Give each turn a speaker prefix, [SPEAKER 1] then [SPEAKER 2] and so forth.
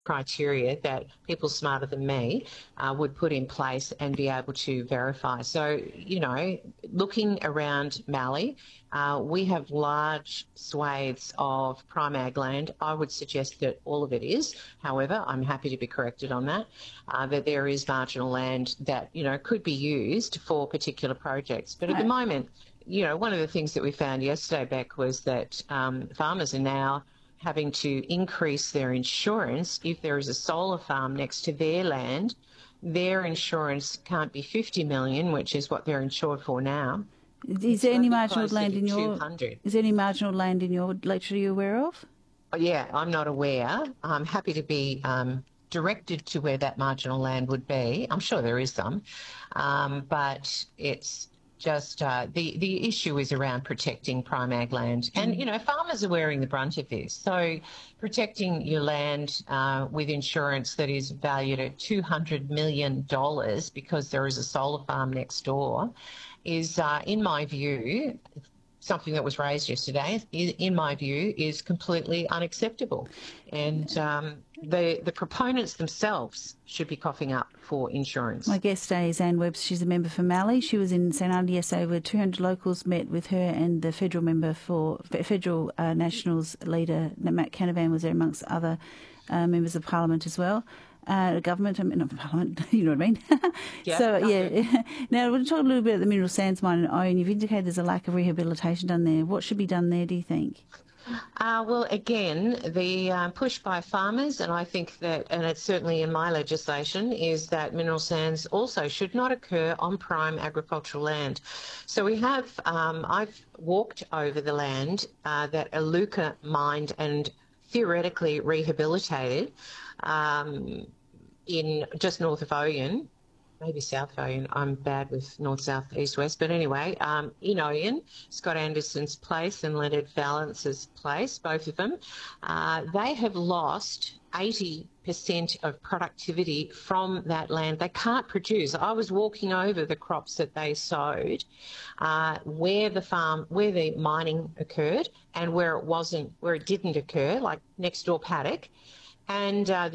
[SPEAKER 1] criteria that people smarter than me would put in place and be able to verify. So, looking around Mallee, we have large swathes of prime ag land. I would suggest that all of it is. However, I'm happy to be corrected on that, that there is marginal land that, could be used for particular projects. But at the moment, one of the things that we found yesterday, Beck, was that farmers are now having to increase their insurance. If there is a solar farm next to their land, their insurance can't be $50 million, which is what they're insured for now.
[SPEAKER 2] Is there any marginal land in your? Is there any marginal land in your electorate you're aware of?
[SPEAKER 1] Oh, yeah, I'm not aware. I'm happy to be directed to where that marginal land would be. I'm sure there is some, but it's just the issue is around protecting prime ag land. And, farmers are wearing the brunt of this. So protecting your land with insurance that is valued at $200 million because there is a solar farm next door is, in my view, something that was raised yesterday, in my view, is completely unacceptable. And the proponents themselves should be coughing up for insurance.
[SPEAKER 2] My guest today is Anne Webster. She's a member for Mallee. She was in St Andrew yesterday. Over 200 locals met with her, and the federal member for Federal Nationals leader, Matt Canavan, was there amongst other members of Parliament as well. Government, not Parliament, you know what I mean?
[SPEAKER 1] Yeah,
[SPEAKER 2] so, yeah. Now, we'll talk a little bit about the mineral sands mine in Owen. You've indicated there's a lack of rehabilitation done there. What should be done there, do you think?
[SPEAKER 1] Well, again, the push by farmers, and I think that, and it's certainly in my legislation, is that mineral sands also should not occur on prime agricultural land. So we have, I've walked over the land that Iluka mined and theoretically rehabilitated in just north of Oyen, maybe South Oyen. I'm bad with north, south, east, west. But anyway, in Oyen, Scott Anderson's place and Leonard Valence's place, both of them, they have lost 80% of productivity from that land. They can't produce. I was walking over the crops that they sowed, where the mining occurred and where it didn't occur, like next door paddock. And